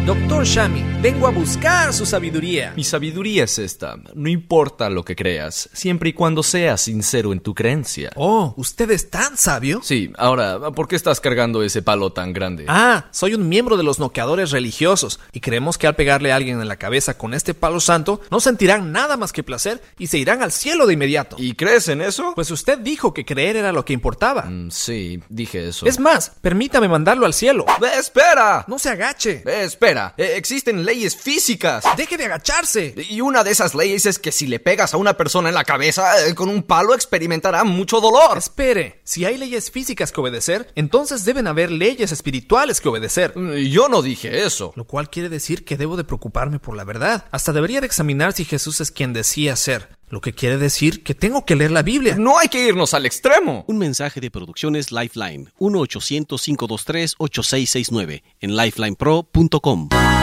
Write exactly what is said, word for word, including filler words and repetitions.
Doctor Shami, vengo a buscar su sabiduría. Mi sabiduría es esta: no importa lo que creas, siempre y cuando seas sincero en tu creencia. Oh, ¿usted es tan sabio? Sí, ahora, ¿por qué estás cargando ese palo tan grande? Ah, soy un miembro de los noqueadores religiosos y creemos que al pegarle a alguien en la cabeza con este palo santo, no sentirán nada más que placer y se irán al cielo de inmediato. ¿Y crees en eso? Pues usted dijo que creer era lo que importaba. Mm, sí, dije eso. Es más, permítame mandarlo al cielo. ¡Ve, espera! No se agache. Ve, espera, eh, existen leyes físicas. Deje de agacharse. Y una de esas leyes es que si le pegas a una persona en la cabeza eh, con un palo, experimentará mucho dolor. Espere, si hay leyes físicas que obedecer, entonces deben haber leyes espirituales que obedecer. Yo no dije eso. Lo cual quiere decir que debo de preocuparme por la verdad. Hasta debería de examinar si Jesús es quien decía ser. Lo que quiere decir que tengo que leer la Biblia. No hay que irnos al extremo. Un mensaje de Producciones Lifeline. uno ochocientos, cinco dos tres, ocho seis seis nueve en lifeline pro punto com.